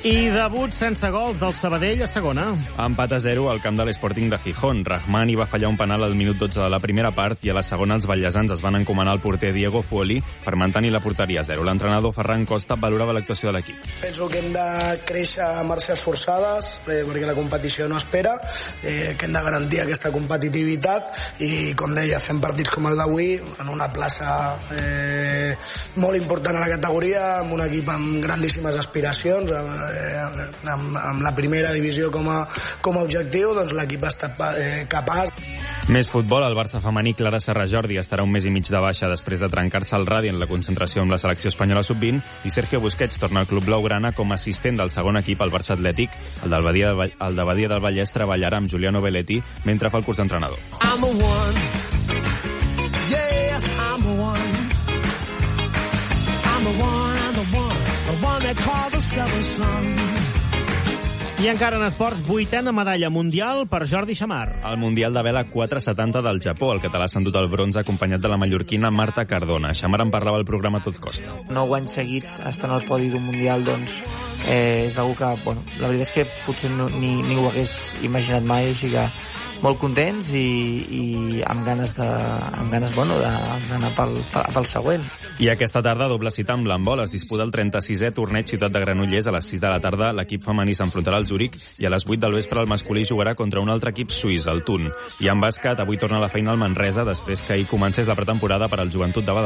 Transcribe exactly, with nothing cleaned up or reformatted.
I debut sense gols del Sabadell a segona. Empat a zero al camp de l'Sporting de Gijón. Rahmani va fallar un penal al minut dotze de la primera part i a la segona els ballesans es van encomanar al porter Diego Fuoli per mantenir la porteria a zero. L'entrenador Ferran Costa valorava l'actuació de l'equip. Penso que hem de créixer a marxes forçades eh, perquè la competició no espera, eh, que hem de garantir aquesta competitivitat i, com deia, fem partits com el d'avui en una plaça eh, molt important a la categoria, amb un equip amb grandíssimes aspiracions, eh, amb, amb la primera divisió com a, com a objectiu, doncs l'equip ha estat eh, capaç. Més futbol, el Barça femení Clara Serra Jordi estarà un mes i mig de baixa després de trencar-se el radi en la concentració amb la selecció espanyola sub vint i Sergio Busquets torna al club blaugrana com a assistent del segon equip al Barça Atlètic. El del Badia, el de Badia del Vallès treballarà amb Giuliano Belletti mentre fa el curs d'entrenador. I'm a one. Yes, I'm a one. I'm a one, I'm a one. The one that called the seven sun. I encara en esports, vuitena medalla mundial per Jordi Xamar. Al Mundial de Vela quatre setanta del Japó, el català s'ha endut el bronze acompanyat de la mallorquina Marta Cardona. Xamar en parlava al programa Tot Costa. Nou anys seguits estant al podi d'un Mundial, doncs, eh, és algo que, bueno, la veritat és que potser no, ni, ni ho hagués imaginat mai, així que molt contents i, i amb ganes de, amb ganes, bueno, d'anar pel, pel següent. I aquesta tarda, doble cita amb l'handbol. Es disputa el trenta-sisè torneig Ciutat de Granollers. A les sis de la tarda, l'equip femení s'enfrontarà al Zuric i a les vuit del vespre el masculí jugarà contra un altre equip suís, el Thun. I en bàsquet, avui torna a la feina al Manresa després que ahir comencés la pretemporada per al Joventut de Badalona.